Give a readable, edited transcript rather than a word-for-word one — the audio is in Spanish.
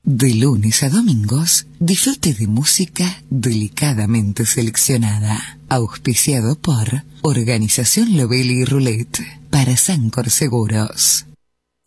De lunes a domingos, disfrute de música delicadamente seleccionada. Auspiciado por Organización Lovelli Roulette para Sancor Seguros.